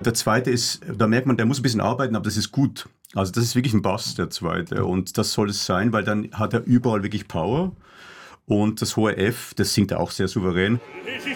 Der zweite ist, da merkt man, der muss ein bisschen arbeiten, aber das ist gut. Also das ist wirklich ein Bass, der zweite. Und das soll es sein, weil dann hat er überall wirklich Power. Und das hohe F, das singt er auch sehr souverän.